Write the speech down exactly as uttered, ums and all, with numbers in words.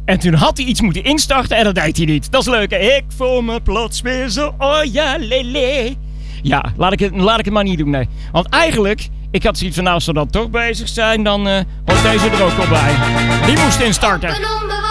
En toen had hij iets moeten instarten en dat deed hij niet. Dat is leuk, hè? Ik voel me plots weer zo, oh ja, lele. Ja, laat ik, het, laat ik het maar niet doen, nee. Want eigenlijk, ik had zoiets van, nou, als we dan toch bezig zijn, dan uh, hoort deze er ook al bij. Die moest instarten.